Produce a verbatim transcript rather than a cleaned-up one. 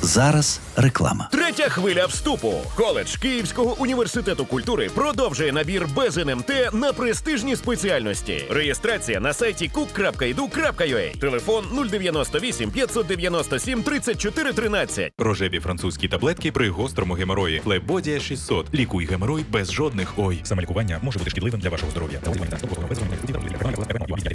Зараз реклама. Третя хвиля вступу. Коледж Київського університету культури продовжує набір без ен ем те на престижні спеціальності. Реєстрація на сайті кук крапка і ду крапка ю а. Телефон нуль дев'яносто вісім п'ятсот дев'яносто сім тридцять чотири тринадцять. Рожеві французькі таблетки при гострому геморої. Флебодія шістсот. Лікуй геморой без жодних ой. Самолікування може бути шкідливим для вашого здоров'я.